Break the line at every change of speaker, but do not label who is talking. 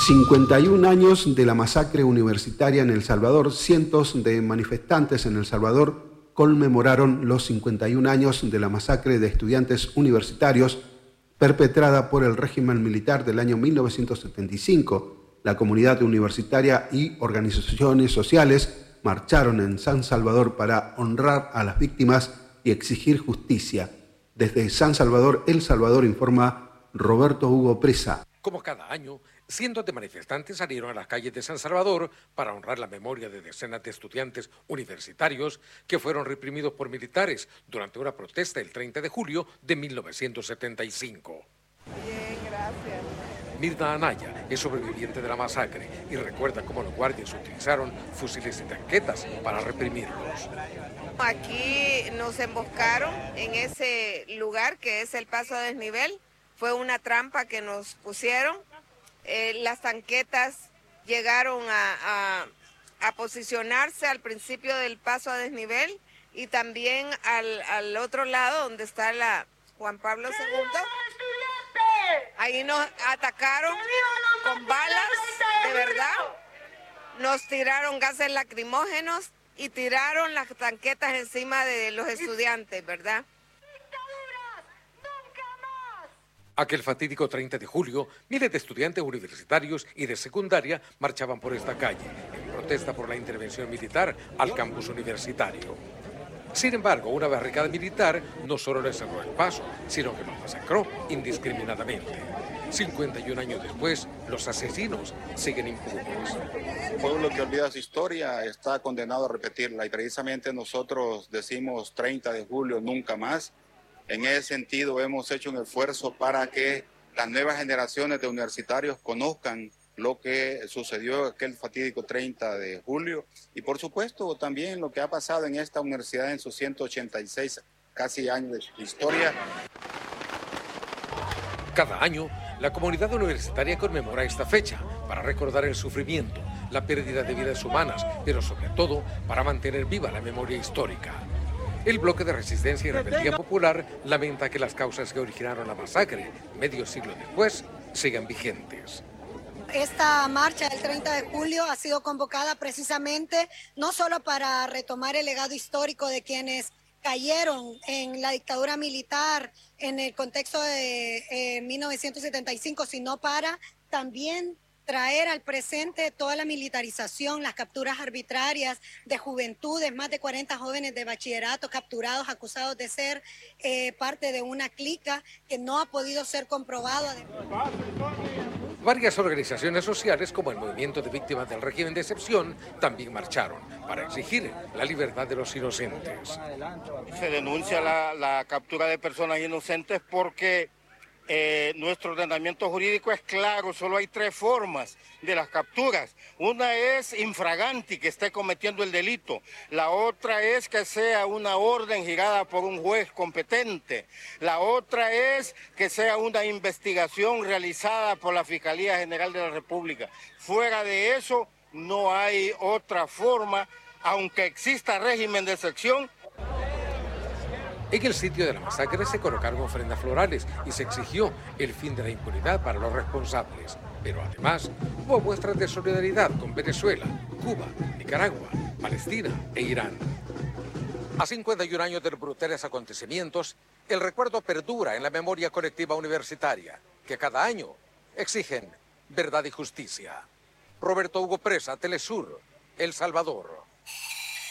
51 años de la masacre universitaria en El Salvador. Cientos de manifestantes en El Salvador conmemoraron los 51 años de la masacre de estudiantes universitarios perpetrada por el régimen militar del año 1975. La comunidad universitaria y organizaciones sociales marcharon en San Salvador para honrar a las víctimas y exigir justicia. Desde San Salvador, El Salvador, informa Roberto Hugo Presa.
Como cada año, cientos de manifestantes salieron a las calles de San Salvador para honrar la memoria de decenas de estudiantes universitarios que fueron reprimidos por militares durante una protesta el 30 de julio de 1975.
Bien, gracias.
Mirna Anaya es sobreviviente de la masacre y recuerda cómo los guardias utilizaron fusiles y tanquetas para reprimirlos.
Aquí nos emboscaron en ese lugar que es el paso a desnivel. Fue una trampa que nos pusieron. Las tanquetas llegaron a posicionarse al principio del paso a desnivel y también al otro lado donde está la Juan Pablo II. Ahí nos atacaron con balas, de verdad. Nos tiraron gases lacrimógenos y tiraron las tanquetas encima de los estudiantes, ¿verdad?
Aquel fatídico 30 de julio, miles de estudiantes universitarios y de secundaria marchaban por esta calle en protesta por la intervención militar al campus universitario. Sin embargo, una barricada militar no solo les cerró el paso, sino que los masacró indiscriminadamente. 51 años después, los asesinos siguen impunes.
El pueblo que olvida su historia está condenado a repetirla y precisamente nosotros decimos 30 de julio nunca más. En ese sentido hemos hecho un esfuerzo para que las nuevas generaciones de universitarios conozcan lo que sucedió aquel fatídico 30 de julio y por supuesto también lo que ha pasado en esta universidad en sus 186 casi años de historia.
Cada año, la comunidad universitaria conmemora esta fecha para recordar el sufrimiento, la pérdida de vidas humanas, pero sobre todo para mantener viva la memoria histórica. El bloque de resistencia y rebeldía popular lamenta que las causas que originaron la masacre, medio siglo después, sigan vigentes.
Esta marcha del 30 de julio ha sido convocada precisamente no solo para retomar el legado histórico de quienes cayeron en la dictadura militar en el contexto de 1975, sino para también traer al presente toda la militarización, las capturas arbitrarias de juventudes, más de 40 jóvenes de bachillerato capturados, acusados de ser parte de una clica que no ha podido ser comprobado.
Varias organizaciones sociales, como el Movimiento de Víctimas del Régimen de Excepción, también marcharon para exigir la libertad de los inocentes.
Se denuncia la captura de personas inocentes porque nuestro ordenamiento jurídico es claro, solo hay 3 formas de las capturas. Una es infraganti, que esté cometiendo el delito. La otra es que sea una orden girada por un juez competente. La otra es que sea una investigación realizada por la Fiscalía General de la República. Fuera de eso, no hay otra forma, aunque exista régimen de excepción.
En el sitio de la masacre se colocaron ofrendas florales y se exigió el fin de la impunidad para los responsables. Pero además hubo muestras de solidaridad con Venezuela, Cuba, Nicaragua, Palestina e Irán. A 51 años de los brutales acontecimientos, el recuerdo perdura en la memoria colectiva universitaria, que cada año exigen verdad y justicia. Roberto Hugo Presa, Telesur, El Salvador.